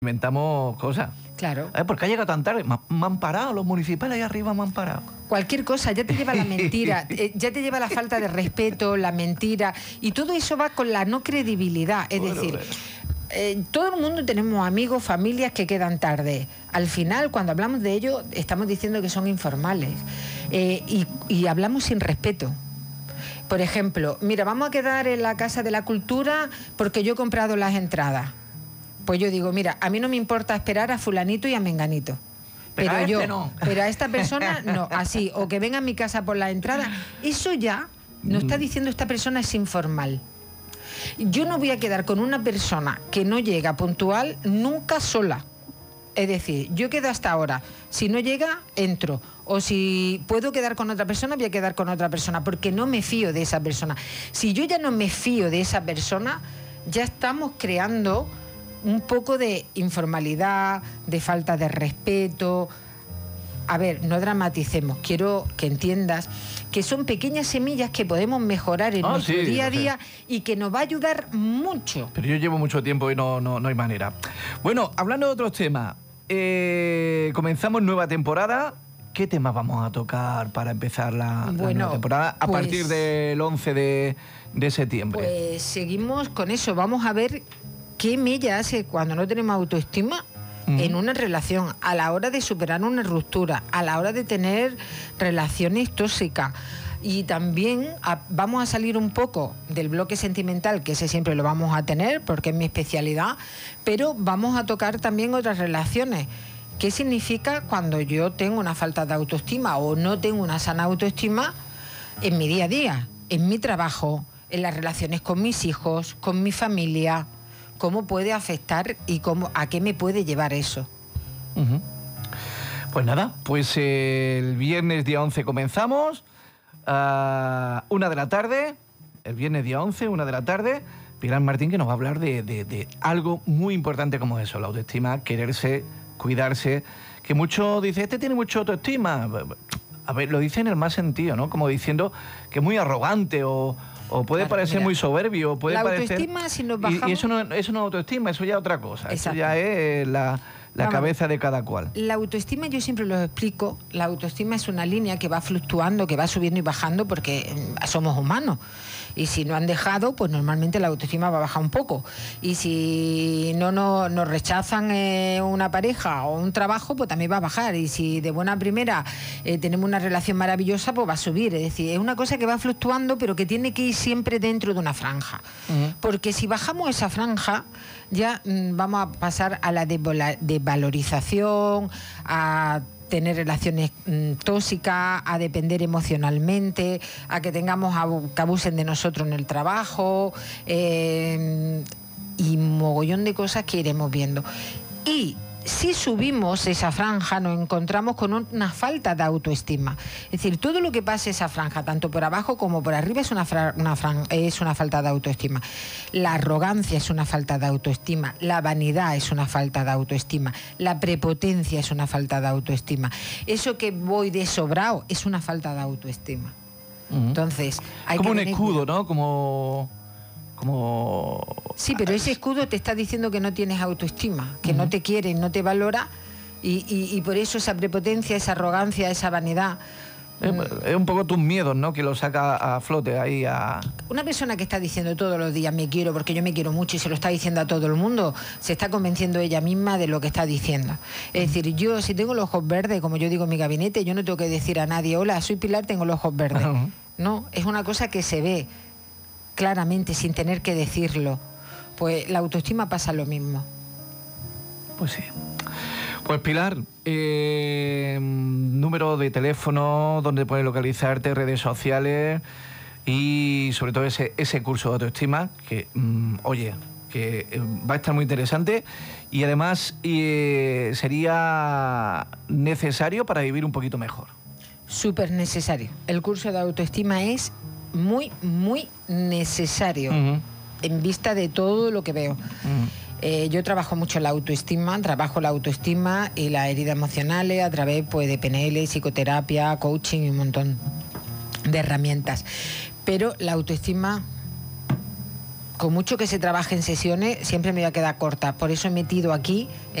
inventamos cosas. Claro. ¿Por qué ha llegado tan tarde? Me han parado, los municipales ahí arriba me han parado. Cualquier cosa, ya te lleva la mentira, ya te lleva la falta de respeto, la mentira, y todo eso va con la no credibilidad. Es decir, todo el mundo tenemos amigos, familias que quedan tarde. Al final, cuando hablamos de ello, estamos diciendo que son informales y hablamos sin respeto. Por ejemplo, mira, vamos a quedar en la Casa de la Cultura porque yo he comprado las entradas. Pues yo digo, mira, a mí no me importa esperar a fulanito y a menganito. Pero a yo, este no. pero a esta persona no, así, o que venga a mi casa por la entrada. Eso ya nos está diciendo esta persona es informal. Yo no voy a quedar con una persona que no llega puntual nunca sola. Es decir, yo quedo hasta ahora. Si no llega, entro. O si puedo quedar con otra persona, voy a quedar con otra persona, porque no me fío de esa persona. Si yo ya no me fío de esa persona, ya estamos creando un poco de informalidad, de falta de respeto. A ver, no dramaticemos, quiero que entiendas que son pequeñas semillas que podemos mejorar en nuestro día a día y que nos va a ayudar mucho. Pero yo llevo mucho tiempo y no hay manera. Bueno, hablando de otros temas, comenzamos nueva temporada. ¿Qué temas vamos a tocar para empezar la nueva temporada a partir del 11 de septiembre? Pues seguimos con eso, vamos a ver qué mella hace cuando no tenemos autoestima en una relación, a la hora de superar una ruptura, a la hora de tener relaciones tóxicas. Y también vamos a salir un poco del bloque sentimental, que ese siempre lo vamos a tener porque es mi especialidad, pero vamos a tocar también otras relaciones. ¿Qué significa cuando yo tengo una falta de autoestima o no tengo una sana autoestima en mi día a día, en mi trabajo, en las relaciones con mis hijos, con mi familia? ¿Cómo puede afectar y a qué me puede llevar eso? Pues nada, pues el viernes día 11 comenzamos, 1 de la tarde, el viernes día 11, 1 de la tarde, Pilar Martín, que nos va a hablar de algo muy importante como eso, la autoestima, quererse, cuidarse, que mucho dice, este tiene mucha autoestima. A ver, lo dice en el más sentido, ¿no? Como diciendo que es muy arrogante o puede parecer muy soberbio, puede la parecer... autoestima, si nos bajamos... Y eso no es autoestima, eso ya es otra cosa. Exacto. Eso ya es la cabeza de cada cual. La autoestima, yo siempre lo explico, la autoestima es una línea que va fluctuando, que va subiendo y bajando porque somos humanos. Y si no han dejado, pues normalmente la autoestima va a bajar un poco. Y si no nos rechazan una pareja o un trabajo, pues también va a bajar. Y si de buena primera tenemos una relación maravillosa, pues va a subir. Es decir, es una cosa que va fluctuando, pero que tiene que ir siempre dentro de una franja. Porque si bajamos esa franja, ya vamos a pasar a la desvalorización, a tener relaciones tóxicas, a depender emocionalmente, a que tengamos que abusen de nosotros en el trabajo y mogollón de cosas que iremos viendo. Y si subimos esa franja nos encontramos con una falta de autoestima. Es decir, todo lo que pase esa franja, tanto por abajo como por arriba, es una falta de autoestima. La arrogancia es una falta de autoestima. La vanidad es una falta de autoestima. La prepotencia es una falta de autoestima. Eso que voy de sobrado es una falta de autoestima. Entonces, hay como que un escudo, ¿no? Como... Sí, pero ese escudo te está diciendo que no tienes autoestima, que no te quiere, no te valora y por eso esa prepotencia, esa arrogancia, esa vanidad. Es un poco tus miedos, ¿no? Que lo saca a flote ahí Una persona que está diciendo todos los días me quiero porque yo me quiero mucho y se lo está diciendo a todo el mundo, se está convenciendo ella misma de lo que está diciendo. Es decir, yo si tengo los ojos verdes, como yo digo en mi gabinete, yo no tengo que decir a nadie, hola, soy Pilar, tengo los ojos verdes. No, es una cosa que se ve claramente, sin tener que decirlo. Pues la autoestima pasa lo mismo. Pues sí. Pues Pilar, número de teléfono, donde puedes localizarte, redes sociales y sobre todo ese curso de autoestima que, oye, que va a estar muy interesante y además sería necesario para vivir un poquito mejor. Súper necesario. El curso de autoestima es muy, muy necesario en vista de todo lo que veo. Yo trabajo mucho la autoestima, y las heridas emocionales a través de PNL, psicoterapia, coaching y un montón de herramientas. Pero la autoestima con mucho que se trabaje en sesiones, siempre me voy a quedar corta. Por eso he metido aquí